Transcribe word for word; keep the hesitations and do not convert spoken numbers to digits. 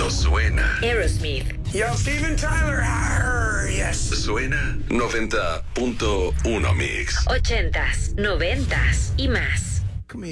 pero suena. Aerosmith. Yo, Steven Tyler. Arr, yes. Suena noventa punto uno Mix. Ochentas, noventas y más.